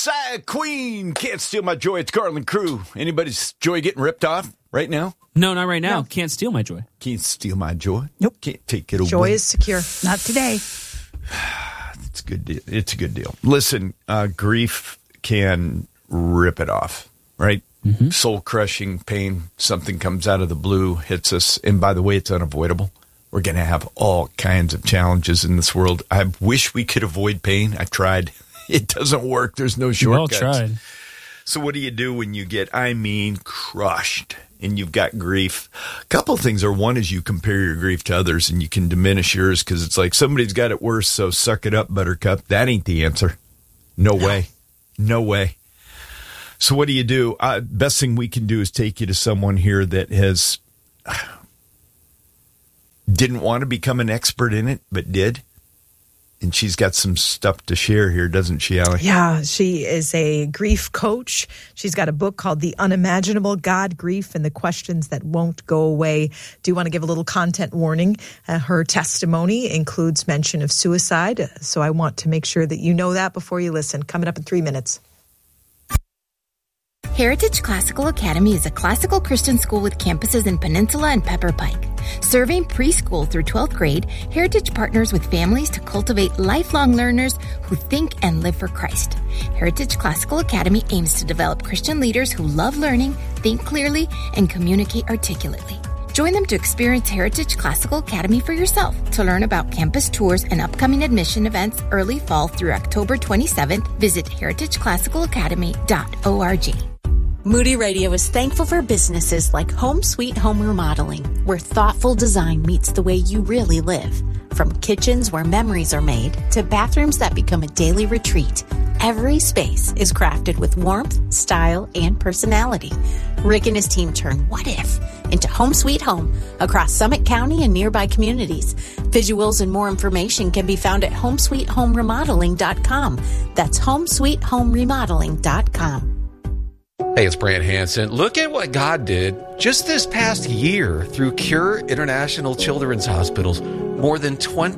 Messiah Queen. Can't steal my joy. It's Carl and Crew. Anybody's joy getting ripped off right now? No, not right now. No. Can't steal my joy. Can't steal my joy. Nope. Can't take it away. Joy is secure. Not today. It's a good deal. It's a good deal. Listen, grief can rip it off, right? Mm-hmm. Soul-crushing pain. Something comes out of the blue, hits us. And by the way, it's unavoidable. We're going to have all kinds of challenges in this world. I wish we could avoid pain. I tried. It doesn't work. There's no shortcuts. We all tried. So what do you do when you get, crushed and you've got grief? A couple of things are, one is you compare your grief to others and you can diminish yours because it's like somebody's got it worse, so suck it up, buttercup. That ain't the answer. No way. No way. So what do you do? Best thing we can do is take you to someone here that has didn't want to become an expert in it, but did. And she's got some stuff to share here, doesn't she, Allie? Yeah, she is a grief coach. She's got a book called The Unimaginable God, Grief, and the Questions That Won't Go Away. Do you want to give a little content warning? Her testimony includes mention of suicide, so I want to make sure that you know that before you listen. Coming up in 3 minutes. Heritage Classical Academy is a classical Christian school with campuses in Peninsula and Pepper Pike. Serving preschool through 12th grade, Heritage partners with families to cultivate lifelong learners who think and live for Christ. Heritage Classical Academy aims to develop Christian leaders who love learning, think clearly, and communicate articulately. Join them to experience Heritage Classical Academy for yourself. To learn about campus tours and upcoming admission events early fall through October 27th, visit heritageclassicalacademy.org. Moody Radio is thankful for businesses like Home Sweet Home Remodeling, where thoughtful design meets the way you really live. From kitchens where memories are made to bathrooms that become a daily retreat, every space is crafted with warmth, style, and personality. Rick and his team turn what if into Home Sweet Home across Summit County and nearby communities. Visuals and more information can be found at homesweethomeremodeling.com. That's homesweethomeremodeling.com. Hey, it's Brant Hansen. Look at what God did just this past year through Cure International Children's Hospitals. More than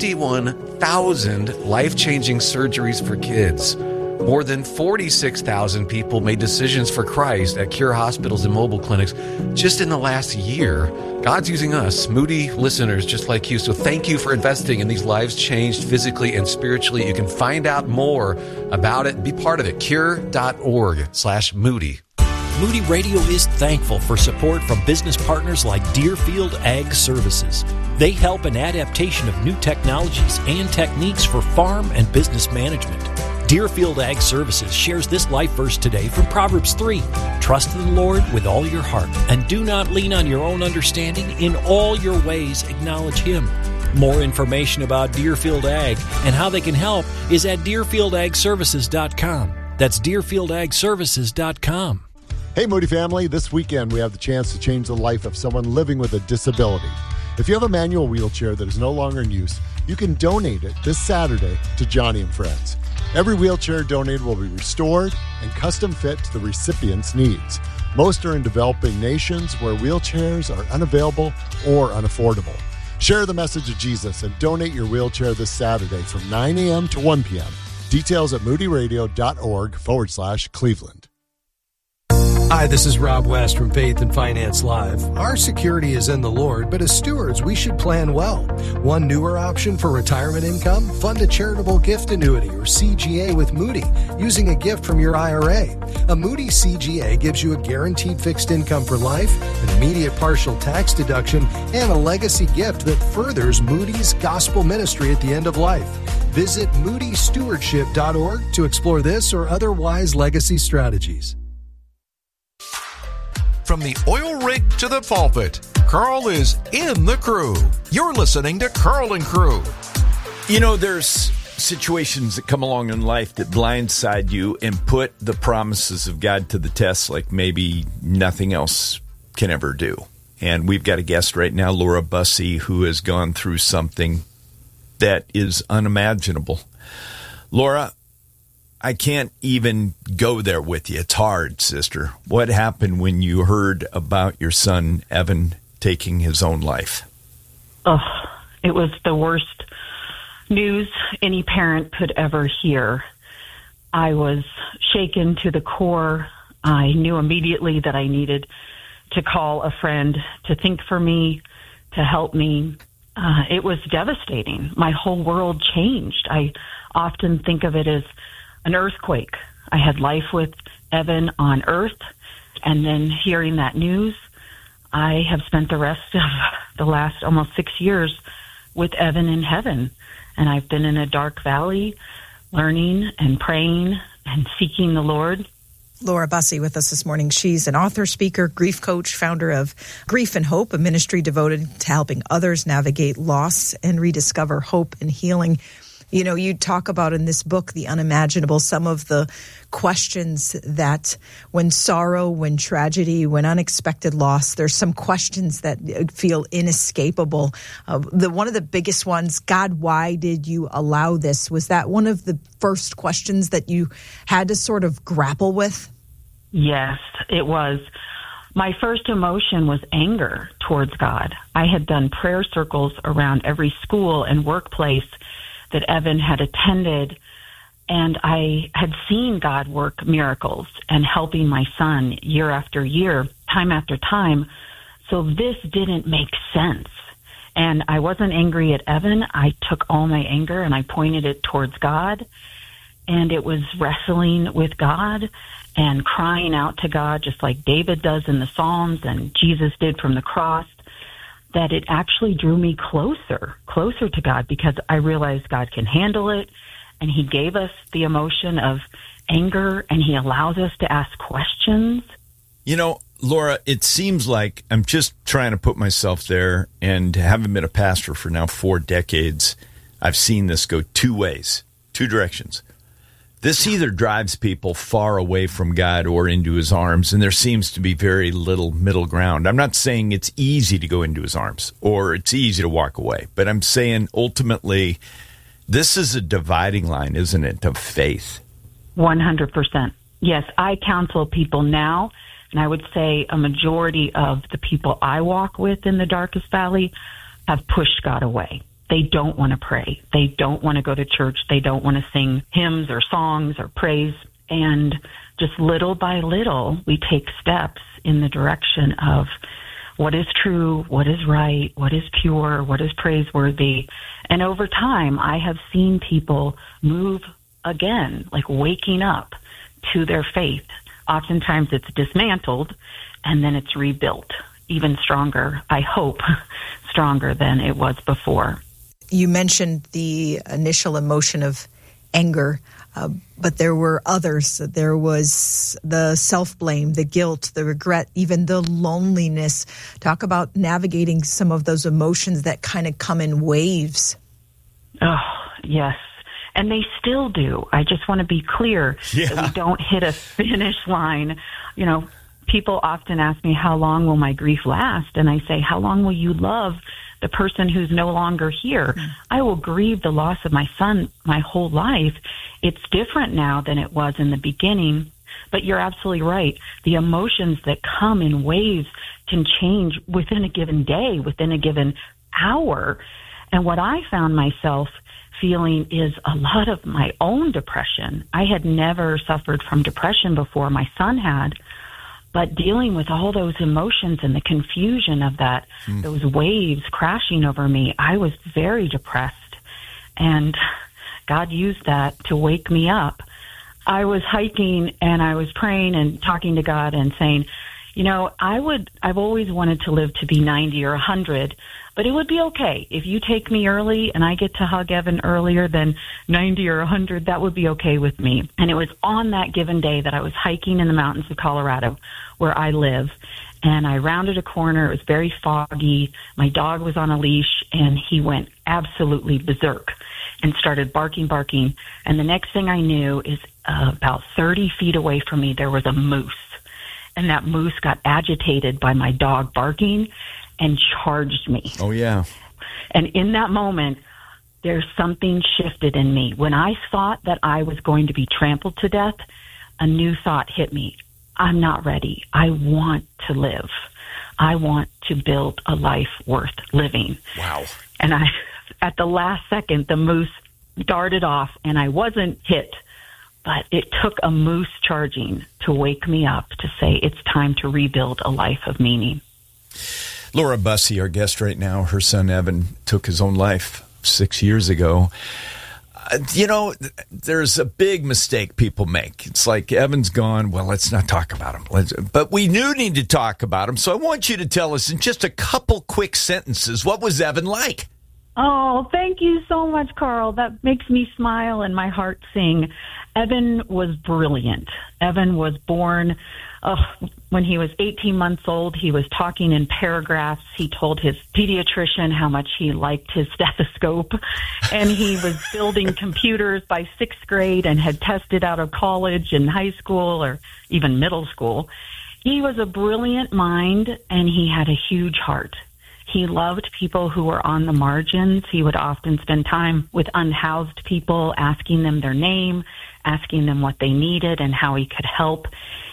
21,000 life-changing surgeries for kids. More than 46,000 people made decisions for Christ at Cure hospitals and mobile clinics just in the last year. God's using us, Moody listeners just like you. So thank you for investing in these lives changed physically and spiritually. You can find out more about it. Be part of it. Cure.org/Moody. Moody Radio is thankful for support from business partners like Deerfield Ag Services. They help in adaptation of new technologies and techniques for farm and business management. Deerfield Ag Services shares this life verse today from Proverbs 3. Trust in the Lord with all your heart, and do not lean on your own understanding. In all your ways acknowledge Him. More information about Deerfield Ag and how they can help is at DeerfieldAgServices.com. That's DeerfieldAgServices.com. Hey, Moody family, this weekend we have the chance to change the life of someone living with a disability. If you have a manual wheelchair that is no longer in use, you can donate it this Saturday to Johnny and Friends. Every wheelchair donated will be restored and custom fit to the recipient's needs. Most are in developing nations where wheelchairs are unavailable or unaffordable. Share the message of Jesus and donate your wheelchair this Saturday from 9 a.m. to 1 p.m. Details at moodyradio.org/Cleveland. Hi, this is Rob West from Faith and Finance Live. Our security is in the Lord, but as stewards, we should plan well. One newer option for retirement income? Fund a charitable gift annuity, or CGA, with Moody, using a gift from your IRA. A Moody CGA gives you a guaranteed fixed income for life, an immediate partial tax deduction, and a legacy gift that furthers Moody's gospel ministry at the end of life. Visit moodystewardship.org to explore this or other wise legacy strategies. From the oil rig to the pulpit, Carl is in the Crew. You're listening to Carl and Crew. You know, there's situations that come along in life that blindside you and put the promises of God to the test like maybe nothing else can ever do. And we've got a guest right now, Laura Bussey, who has gone through something that is unimaginable. Laura, I can't even go there with you. It's hard, sister. What happened when you heard about your son, Evan, taking his own life? Oh, it was the worst news any parent could ever hear. I was shaken to the core. I knew immediately that I needed to call a friend to think for me, to help me. It was devastating. My whole world changed. I often think of it as an earthquake. I had life with Evan on earth, and then hearing that news, I have spent the rest of the last almost 6 years with Evan in heaven. And I've been in a dark valley, learning and praying and seeking the Lord. Laura Bussey with us this morning. She's an author, speaker, grief coach, founder of Grief and Hope, a ministry devoted to helping others navigate loss and rediscover hope and healing. You know, you talk about in this book, The Unimaginable, some of the questions that when sorrow, when tragedy, when unexpected loss, there's some questions that feel inescapable. One of the biggest ones, God, why did you allow this? Was that one of the first questions that you had to sort of grapple with? Yes, it was. My first emotion was anger towards God. I had done prayer circles around every school and workplace that Evan had attended, and I had seen God work miracles and helping my son year after year, time after time. So this didn't make sense. And I wasn't angry at Evan. I took all my anger and I pointed it towards God. And it was wrestling with God and crying out to God, just like David does in the Psalms and Jesus did from the cross, that it actually drew me closer to God, because I realized God can handle it, and he gave us the emotion of anger, and he allows us to ask questions. You know, Laura, it seems like I'm just trying to put myself there, and having been a pastor for now 4 decades, I've seen this go 2 ways, 2 directions. This either drives people far away from God or into his arms, and there seems to be very little middle ground. I'm not saying it's easy to go into his arms or it's easy to walk away, but I'm saying ultimately this is a dividing line, isn't it, of faith? 100%. Yes, I counsel people now, and I would say a majority of the people I walk with in the darkest valley have pushed God away. They don't want to pray. They don't want to go to church. They don't want to sing hymns or songs or praise. And just little by little, we take steps in the direction of what is true, what is right, what is pure, what is praiseworthy. And over time, I have seen people move again, like waking up to their faith. Oftentimes it's dismantled and then it's rebuilt, even stronger, I hope, stronger than it was before. You mentioned the initial emotion of anger, but there were others. There was the self-blame, the guilt, the regret, even the loneliness. Talk about navigating some of those emotions that kind of come in waves. Oh, yes. And they still do. I just want to be clear that we don't hit a finish line. You know, people often ask me, how long will my grief last? And I say, how long will you love the person who's no longer here? I will grieve the loss of my son my whole life. It's different now than it was in the beginning, but you're absolutely right. The emotions that come in waves can change within a given day, within a given hour. And what I found myself feeling is a lot of my own depression. I had never suffered from depression before. My son had. But dealing with all those emotions and the confusion of that, those waves crashing over me, I was very depressed. And God used that to wake me up. I was hiking and I was praying and talking to God and saying, you know, I've always wanted to live to be 90 or 100, but it would be okay. If you take me early and I get to hug Evan earlier than 90 or 100, that would be okay with me. And it was on that given day that I was hiking in the mountains of Colorado where I live. And I rounded a corner. It was very foggy. My dog was on a leash and he went absolutely berserk and started barking. And the next thing I knew is about 30 feet away from me, there was a moose. And that moose got agitated by my dog barking and charged me. Oh, yeah. And in that moment, there's something shifted in me. When I thought that I was going to be trampled to death, a new thought hit me. I'm not ready. I want to live. I want to build a life worth living. Wow. And at the last second, the moose darted off, and I wasn't hit, but it took a moose charging to wake me up to say it's time to rebuild a life of meaning. Laura Bussey, our guest right now, her son Evan took his own life 6 years ago. There's a big mistake people make. It's like, Evan's gone. Well, let's not talk about him. But we do need to talk about him. So I want you to tell us in just a couple quick sentences, what was Evan like? Oh, thank you so much, Carl. That makes me smile and my heart sing. Evan was brilliant. Evan was born when he was 18 months old. He was talking in paragraphs. He told his pediatrician how much he liked his stethoscope. And he was building computers by 6th grade and had tested out of college and high school or even middle school. He was a brilliant mind, and he had a huge heart. He loved people who were on the margins. He would often spend time with unhoused people, asking them their name, asking them what they needed and how he could help.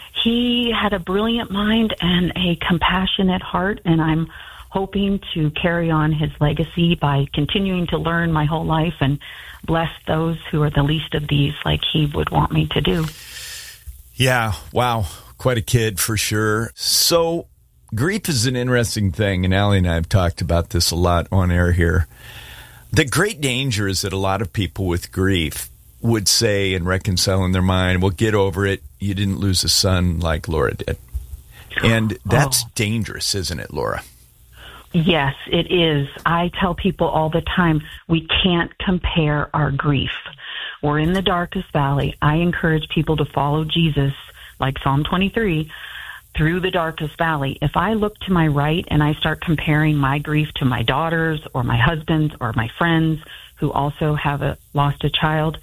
He had a brilliant mind and a compassionate heart, and I'm hoping to carry on his legacy by continuing to learn my whole life and bless those who are the least of these like he would want me to do. Yeah, wow. Quite a kid for sure. So grief is an interesting thing, and Allie and I have talked about this a lot on air here. The great danger is that a lot of people with grief would say and reconcile in their mind, well, get over it. You didn't lose a son like Laura did. And that's dangerous, isn't it, Laura? Yes, it is. I tell people all the time, we can't compare our grief. We're in the darkest valley. I encourage people to follow Jesus, like Psalm 23, through the darkest valley. If I look to my right and I start comparing my grief to my daughters or my husband's or my friends who also have lost a child,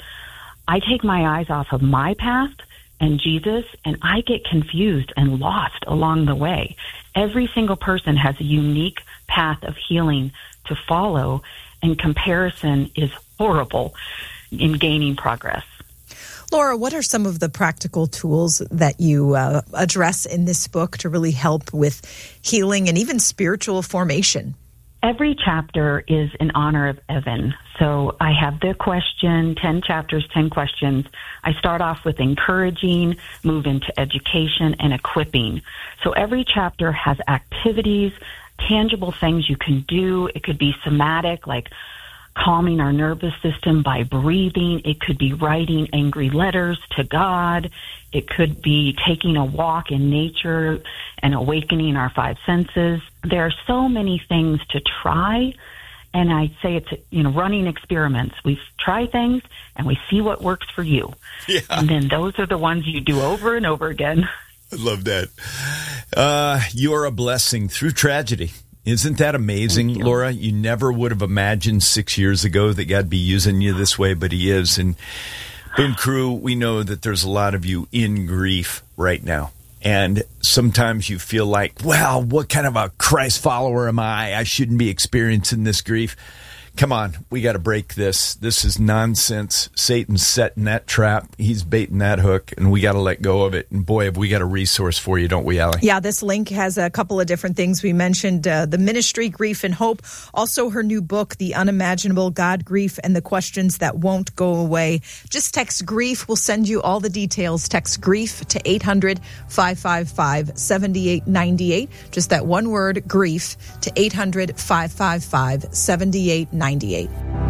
I take my eyes off of my past and Jesus, and I get confused and lost along the way. Every single person has a unique path of healing to follow, and comparison is horrible in gaining progress. Laura, what are some of the practical tools that you address in this book to really help with healing and even spiritual formation? Every chapter is in honor of Evan. So I have the question, 10 chapters, 10 questions. I start off with encouraging, move into education, and equipping. So every chapter has activities, tangible things you can do. It could be somatic, like calming our nervous system by breathing. It could be writing angry letters to God. It could be taking a walk in nature and awakening our 5 senses. There are so many things to try, and I'd say it's, running experiments. We try things, and we see what works for you. Yeah. And then those are the ones you do over and over again. I love that. You're a blessing through tragedy. Isn't that amazing, Laura? You never would have imagined 6 years ago that God'd be using you this way, but he is. And Boom Crew, we know that there's a lot of you in grief right now. And sometimes you feel like, well, what kind of a Christ follower am I? I shouldn't be experiencing this grief. Come on, we got to break this. This is nonsense. Satan's setting that trap. He's baiting that hook, and we got to let go of it. And boy, have we got a resource for you, don't we, Allie? Yeah, this link has a couple of different things. We mentioned the ministry, Grief and Hope. Also, her new book, The Unimaginable God, Grief, and the Questions That Won't Go Away. Just text GRIEF. We'll send you all the details. Text GRIEF to 800-555-7898. Just that one word, GRIEF, to 800-555-7898.